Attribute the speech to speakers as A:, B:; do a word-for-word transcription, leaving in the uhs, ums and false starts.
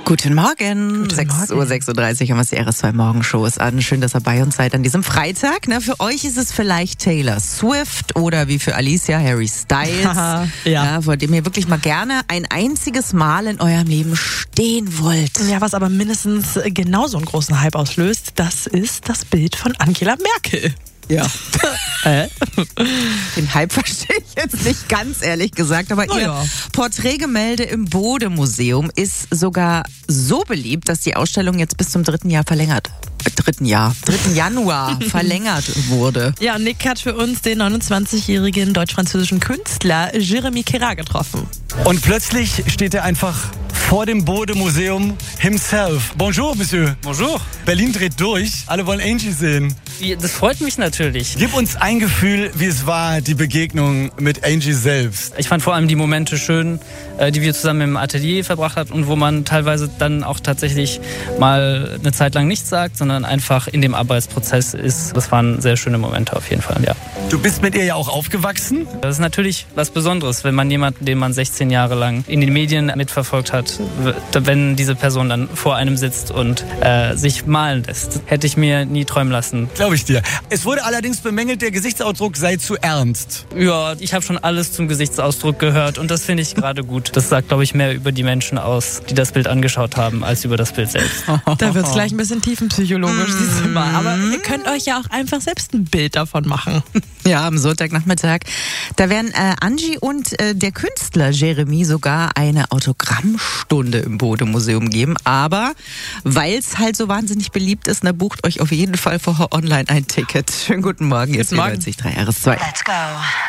A: Guten Morgen.
B: Guten
A: sechs Uhr sechsunddreißig haben wir das R S zwei Morgenshows an. Schön, dass ihr bei uns seid an diesem Freitag. Na, für euch ist es vielleicht Taylor Swift oder wie für Alicia Harry Styles,
B: ja.
A: ja, vor dem ihr wirklich mal gerne ein einziges Mal in eurem Leben stehen wollt.
B: Ja, was aber mindestens genauso einen großen Hype auslöst, das ist das Bild von Angela Merkel.
A: Ja. äh? Den Hype verstehe ich jetzt nicht ganz ehrlich gesagt, aber ihr
B: ja.
A: Porträtgemälde im Bode-Museum ist sogar so beliebt, dass die Ausstellung jetzt bis zum dritten Jahr verlängert. Äh, dritten Jahr, dritten Januar verlängert wurde.
B: Ja, Nick hat für uns den neunundzwanzigjährigen deutsch-französischen Künstler Jérémy Kera getroffen.
C: Und plötzlich steht er einfach vor dem Bode-Museum himself. Bonjour, Monsieur.
D: Bonjour.
C: Berlin dreht durch. Alle wollen Angie sehen.
D: Das freut mich natürlich.
C: Gib uns ein Gefühl, wie es war, die Begegnung mit Angie selbst.
D: Ich fand vor allem die Momente schön, die wir zusammen im Atelier verbracht haben und wo man teilweise dann auch tatsächlich mal eine Zeit lang nichts sagt, sondern einfach in dem Arbeitsprozess ist. Das waren sehr schöne Momente auf jeden Fall, ja.
C: Du bist mit ihr ja auch aufgewachsen?
D: Das ist natürlich was Besonderes, wenn man jemanden, den man sechzehn Jahre lang in den Medien mitverfolgt hat, wenn diese Person dann vor einem sitzt und äh, sich malen lässt. Hätte ich mir nie träumen lassen.
C: Glaube ich dir. Es wurde allerdings bemängelt, der Gesichtsausdruck sei zu ernst.
D: Ja, ich habe schon alles zum Gesichtsausdruck gehört und das finde ich gerade gut. Das sagt, glaube ich, mehr über die Menschen aus, die das Bild angeschaut haben, als über das Bild selbst.
B: Da wird es gleich ein bisschen tiefenpsychologisch, siehst du mal. Aber ihr könnt euch ja auch einfach selbst ein Bild davon machen.
A: Ja, am Sonntagnachmittag. Da werden äh, Angie und äh, der Künstler Jérémy sogar eine Autogrammstunde im Bode-Museum geben. Aber weil es halt so wahnsinnig beliebt ist, na, bucht euch auf jeden Fall vorher online ein Ticket. Schönen guten Morgen, jetzt
B: Guten Morgen.
A: neunzig Komma drei R S zwei.
E: Let's go.